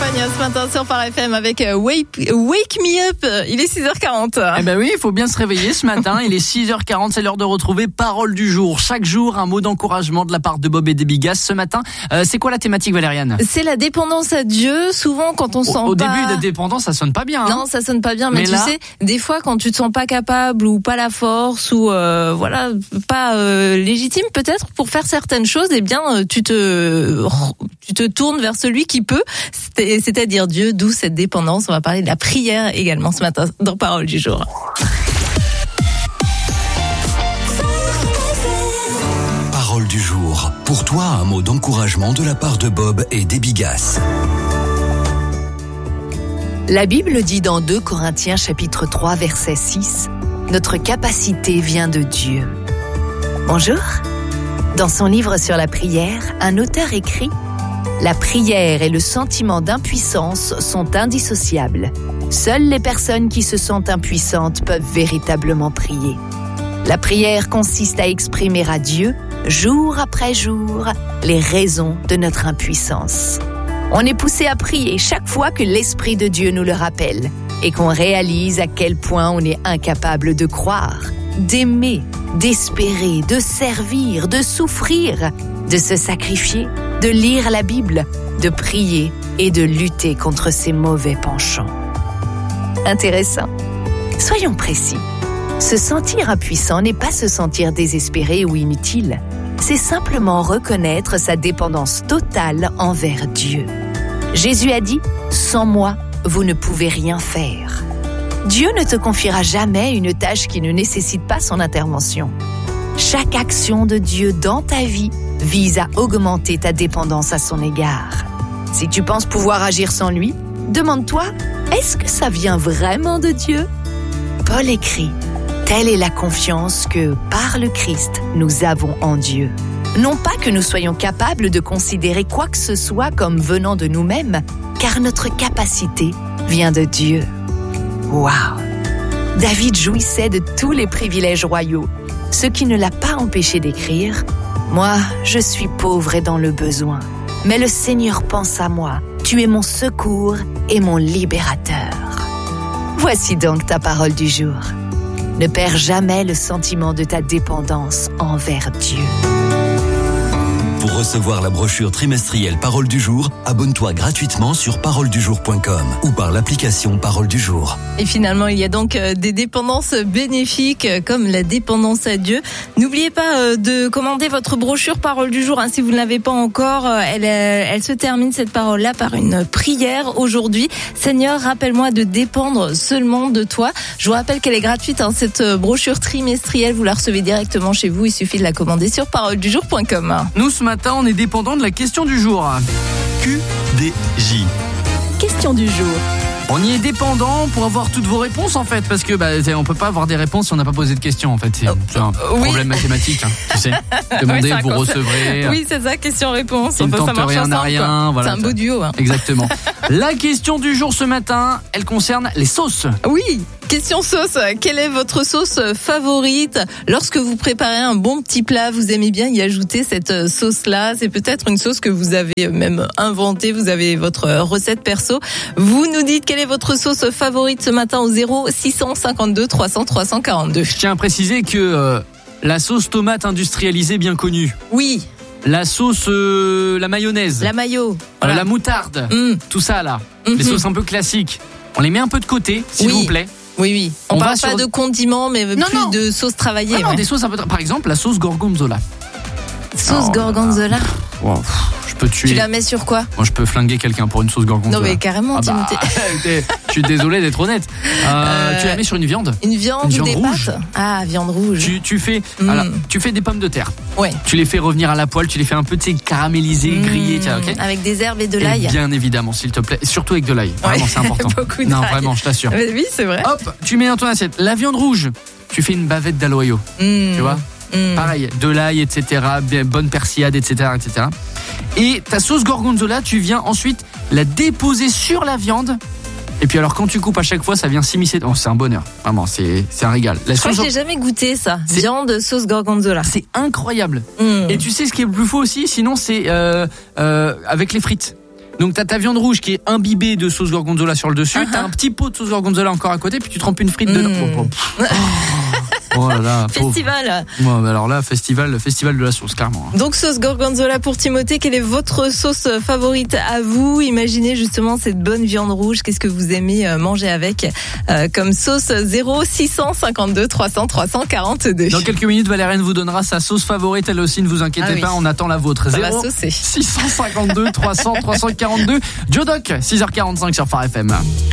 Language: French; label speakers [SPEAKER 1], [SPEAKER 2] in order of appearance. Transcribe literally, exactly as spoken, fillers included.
[SPEAKER 1] Sonia ce matin sur Phare F M avec Wake, Wake Me Up. Il est six heures quarante.
[SPEAKER 2] Eh ben oui, il faut bien se réveiller ce matin. Il est six heures quarante, c'est l'heure de retrouver Parole du jour. Chaque jour, un mot d'encouragement de la part de Bob et des Bigas. Ce matin, euh, c'est quoi la thématique, Valériane ?
[SPEAKER 1] C'est la dépendance à Dieu. Souvent, quand on se sent
[SPEAKER 2] au, au
[SPEAKER 1] pas...
[SPEAKER 2] début, la dépendance, ça sonne pas bien. Hein.
[SPEAKER 1] Non, ça sonne pas bien. Mais,
[SPEAKER 2] mais
[SPEAKER 1] tu
[SPEAKER 2] là...
[SPEAKER 1] sais, des fois, quand tu te sens pas capable ou pas la force ou euh, voilà, pas euh, légitime peut-être pour faire certaines choses, eh bien, tu te tu te tournes vers celui qui peut, c'est-à-dire Dieu. D'où cette dépendance. On va parler de la prière également ce matin dans Parole du jour.
[SPEAKER 3] Parole du jour. Pour toi, un mot d'encouragement de la part de Bob et des Bigas.
[SPEAKER 4] La Bible dit dans deux Corinthiens chapitre trois verset six, « Notre capacité vient de Dieu ». Bonjour. Dans son livre sur la prière, un auteur écrit « La prière et le sentiment d'impuissance sont indissociables. Seules les personnes qui se sentent impuissantes peuvent véritablement prier. La prière consiste à exprimer à Dieu, jour après jour, les raisons de notre impuissance. On est poussé à prier chaque fois que l'Esprit de Dieu nous le rappelle et qu'on réalise à quel point on est incapable de croire, d'aimer, d'espérer, de servir, de souffrir, de se sacrifier, de lire la Bible, de prier et de lutter contre ses mauvais penchants. Intéressant. Soyons précis. Se sentir impuissant n'est pas se sentir désespéré ou inutile. C'est simplement reconnaître sa dépendance totale envers Dieu. Jésus a dit « Sans moi, vous ne pouvez rien faire ». Dieu ne te confiera jamais une tâche qui ne nécessite pas son intervention. Chaque action de Dieu dans ta vie vise à augmenter ta dépendance à son égard. Si tu penses pouvoir agir sans lui, demande-toi, est-ce que ça vient vraiment de Dieu ? Paul écrit, « Telle est la confiance que, par le Christ, nous avons en Dieu. » Non pas que nous soyons capables de considérer quoi que ce soit comme venant de nous-mêmes, car notre capacité vient de Dieu. Waouh! David jouissait de tous les privilèges royaux, ce qui ne l'a pas empêché d'écrire « Moi, je suis pauvre et dans le besoin, mais le Seigneur pense à moi. Tu es mon secours et mon libérateur. » Voici donc ta parole du jour. Ne perds jamais le sentiment de ta dépendance envers Dieu.
[SPEAKER 3] Pour recevoir la brochure trimestrielle Parole du jour, abonne-toi gratuitement sur parole du jour point com ou par l'application Parole du jour.
[SPEAKER 1] Et finalement, il y a donc des dépendances bénéfiques comme la dépendance à Dieu. N'oubliez pas de commander votre brochure Parole du jour. Hein, si vous ne l'avez pas encore, elle, elle se termine cette parole-là par une prière aujourd'hui. Seigneur, rappelle-moi de dépendre seulement de toi. Je vous rappelle qu'elle est gratuite. Hein, cette brochure trimestrielle, vous la recevez directement chez vous. Il suffit de la commander sur parole du jour point com.
[SPEAKER 2] Nous, ce matin, on est dépendant de la question du jour.
[SPEAKER 3] Q D J.
[SPEAKER 1] Question du jour.
[SPEAKER 2] On y est dépendant pour avoir toutes vos réponses en fait, parce que bah, on peut pas avoir des réponses si on n'a pas posé de questions en fait. C'est, c'est un
[SPEAKER 1] oui.
[SPEAKER 2] problème mathématique, hein, tu sais. Demandez,
[SPEAKER 1] ouais,
[SPEAKER 2] vous recevrez.
[SPEAKER 1] Oui, c'est ça, question-réponse.
[SPEAKER 2] Qui ne tente rien n'a rien. Voilà,
[SPEAKER 1] c'est un beau duo. Hein.
[SPEAKER 2] Exactement. La question du jour ce matin, elle concerne les sauces.
[SPEAKER 1] Oui. Question sauce, quelle est votre sauce favorite ? Lorsque vous préparez un bon petit plat, vous aimez bien y ajouter cette sauce-là. C'est peut-être une sauce que vous avez même inventée, vous avez votre recette perso. Vous nous dites quelle est votre sauce favorite ce matin au zéro six cent cinquante-deux trois cents trois cent quarante-deux.
[SPEAKER 2] Je tiens à préciser que euh, la sauce tomate industrialisée bien connue.
[SPEAKER 1] Oui.
[SPEAKER 2] La sauce, euh, la mayonnaise.
[SPEAKER 1] La mayo.
[SPEAKER 2] Voilà. Euh, la moutarde. Mm. Tout ça là. Mm-hmm. Les sauces un peu classiques. On les met un peu de côté, s'il
[SPEAKER 1] oui.
[SPEAKER 2] vous plaît.
[SPEAKER 1] Oui, oui. On, on parle pas sur... de condiments, mais
[SPEAKER 2] non,
[SPEAKER 1] plus
[SPEAKER 2] non.
[SPEAKER 1] de sauces travaillées.
[SPEAKER 2] Ah non,
[SPEAKER 1] ouais.
[SPEAKER 2] des sauces un peu. Par exemple, la sauce gorgonzola.
[SPEAKER 1] Sauce oh, gorgonzola.
[SPEAKER 2] Wow. Je peux tuer.
[SPEAKER 1] Tu la mets sur quoi ?
[SPEAKER 2] Moi, je peux flinguer quelqu'un pour une sauce gorgonzola.
[SPEAKER 1] Non, mais carrément, ah
[SPEAKER 2] bah, je suis désolé d'être honnête. Euh, euh, tu la mets sur une viande.
[SPEAKER 1] Une viande,
[SPEAKER 2] une
[SPEAKER 1] ou
[SPEAKER 2] viande
[SPEAKER 1] des
[SPEAKER 2] rouge.
[SPEAKER 1] pâtes ? Ah, viande rouge.
[SPEAKER 2] Tu, tu fais, mm. alors, tu fais des pommes de terre.
[SPEAKER 1] Ouais.
[SPEAKER 2] Tu les fais revenir à la poêle. Tu les fais un peu, tu sais, caraméliser, mmh. griller. Tiens, okay.
[SPEAKER 1] Avec des herbes et de l'ail.
[SPEAKER 2] Et bien évidemment, s'il te plaît. Surtout avec de l'ail. Vraiment, ouais. C'est important.
[SPEAKER 1] Beaucoup
[SPEAKER 2] non,
[SPEAKER 1] d'ail.
[SPEAKER 2] vraiment, je t'assure.
[SPEAKER 1] Mais oui, c'est vrai.
[SPEAKER 2] Hop, tu mets dans ton assiette la viande rouge. Tu fais une bavette d'aloyo. Mmh. Tu vois. Mmh. Pareil, de l'ail, et cetera. Bien, bonne persillade, et cetera, et cetera. Et ta sauce gorgonzola, tu viens ensuite la déposer sur la viande. Et puis alors quand tu coupes à chaque fois, ça vient s'immiscer. Oh, c'est un bonheur, vraiment, c'est c'est un régal. La
[SPEAKER 1] Je crois
[SPEAKER 2] sauce...
[SPEAKER 1] que j'ai jamais goûté ça.
[SPEAKER 2] C'est...
[SPEAKER 1] Viande sauce gorgonzola.
[SPEAKER 2] C'est incroyable.
[SPEAKER 1] Mmh.
[SPEAKER 2] Et tu sais ce qui est le plus faux aussi, sinon c'est euh, euh, avec les frites. Donc t'as ta viande rouge qui est imbibée de sauce gorgonzola sur le dessus, uh-huh. t'as un petit pot de sauce gorgonzola encore à côté, puis tu trempes une frite mmh. dedans. Oh, oh. Oh là là,
[SPEAKER 1] festival.
[SPEAKER 2] Bon, alors là, festival, festival de la sauce, carrément.
[SPEAKER 1] Donc sauce gorgonzola pour Timothée. Quelle est votre sauce favorite à vous? Imaginez justement cette bonne viande rouge. Qu'est-ce que vous aimez manger avec euh, comme sauce? Zéro six cent cinquante-deux trois cents trois cent quarante-deux.
[SPEAKER 2] Dans quelques minutes, Valériane vous donnera sa sauce favorite. Elle aussi, ne vous inquiétez ah oui. pas, on attend la vôtre.
[SPEAKER 1] Ça va saucer.
[SPEAKER 2] six cent cinquante-deux trois cents trois cent quarante-deux. Jodoc, six heures quarante-cinq sur Phare F M.